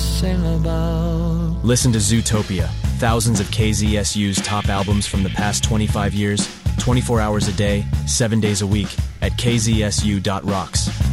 sing about. Listen to Zootopia, thousands of KZSU's top albums from the past 25 years, 24 hours a day, 7 days a week, at kzsu.rocks.